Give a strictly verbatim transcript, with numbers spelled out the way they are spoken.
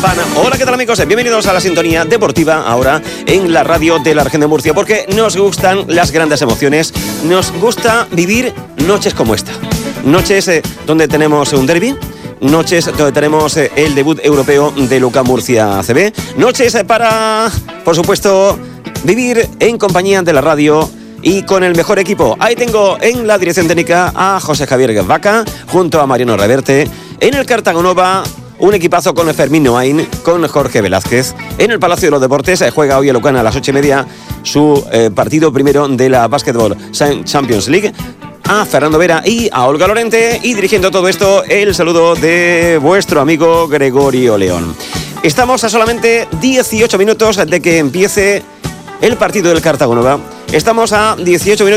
pam. Hola, ¿qué tal, amigos? Bienvenidos a la sintonía deportiva ahora en la radio de la región de Murcia, porque nos gustan las grandes emociones, nos gusta vivir noches como esta. Noches eh, donde tenemos un derbi, noches donde tenemos eh, el debut europeo de Luca Murcia A C B, noches eh, para, por supuesto, vivir en compañía de la radio y con el mejor equipo. Ahí tengo en la dirección técnica a José Javier Vaca, junto a Mariano Reverte. En el Cartagonova, un equipazo con Fermín Noain, con Jorge Velázquez. En el Palacio de los Deportes eh, juega hoy el Lucana a las ocho y media su eh, partido primero de la Basketball Champions League. A Fernando Vera y a Olga Lorente, y dirigiendo todo esto el saludo de vuestro amigo Gregorio León. Estamos a solamente dieciocho minutos de que empiece el partido del Cartagonova. Estamos a dieciocho minutos